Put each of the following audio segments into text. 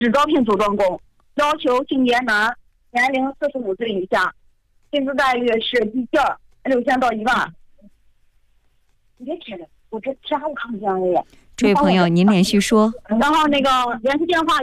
只招聘组装工，要求青年男，年龄45岁以下，薪资待遇是底薪6000到1万。你别贴了，我这啥我看不见了呀。 这位朋友，您连续说。 然后那个联系电话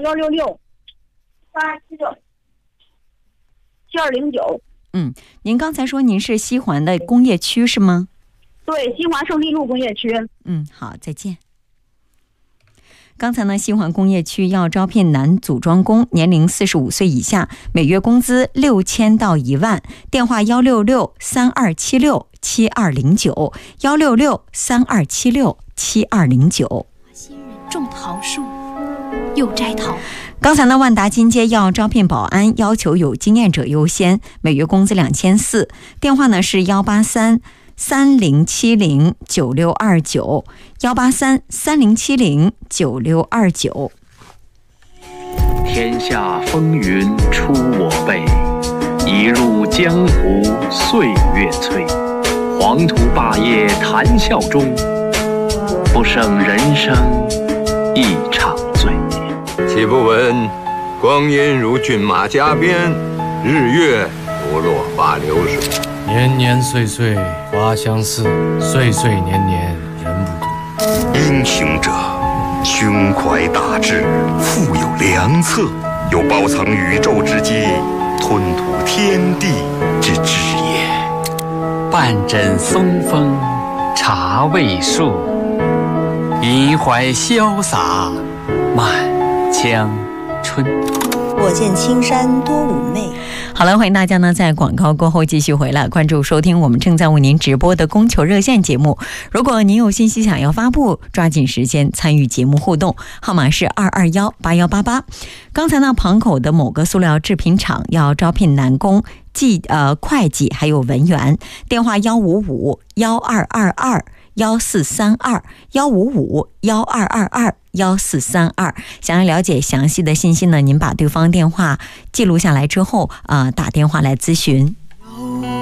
166-3279-7209。 您刚才说您是西环的工业区是吗？ 对，西环胜利路工业区。 好，再见。刚才呢，西环工业区要招聘男组装工，年龄45岁以下，每月工资6000到1万，电话166-3276-7209，166-3276-7209。 新人种桃树，又摘桃。 刚才呢，万达金街要招聘保安，要求有经验者优先，每月工资2400，电话呢是183-3070-9629，183-3070-9629。 天下风云出我辈，一入江湖岁月催。黄土霸业谈笑中，不胜人生一场醉。 岂不闻光阴如骏马加鞭，日月不落花流水。 年年岁岁花相似，岁岁年年人不同。 英雄者，胸怀大志，富有良策，有包藏宇宙之机，吞吐天地之志也。 半枕松风茶未数，银怀潇洒满江春。 我见青山多妩媚。 好了，欢迎大家呢在广告过后继续回来关注收听我们正在为您直播的供求热线节目。如果您有信息想要发布，抓紧时间参与节目互动，号码是2218188。刚才呢，旁口的某个塑料制品厂要招聘男工、会计还有文员，电话155-1222-1432，155-1222-1432。想要了解详细的信息呢，您把对方电话记录下来之后，打电话来咨询。